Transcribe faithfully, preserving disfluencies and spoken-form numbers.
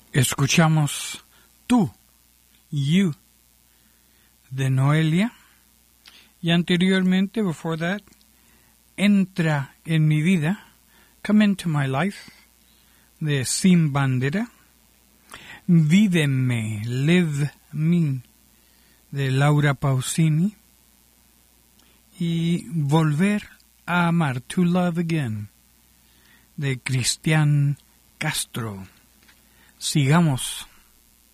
Escuchamos Tú, You, de Noelia, y anteriormente, before that, Entra en mi vida, Come into my life, de Sin Bandera, Víveme, Live Me, de Laura Pausini, y Volver a amar, To Love Again, de Cristian Castro. Sigamos